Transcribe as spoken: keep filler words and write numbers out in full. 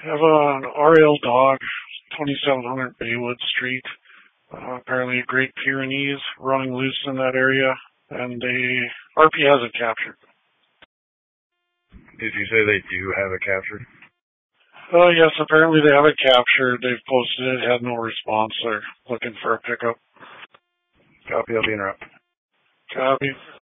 have an R L dog, twenty-seven hundred Baywood Street. Uh, apparently a Great Pyrenees running loose in that area, and they R P has it captured. Did you say they do have it captured? Uh, yes, apparently they have it captured. They've posted it, had no response. They're looking for a pickup. Copy, I'll be interrupt. Copy.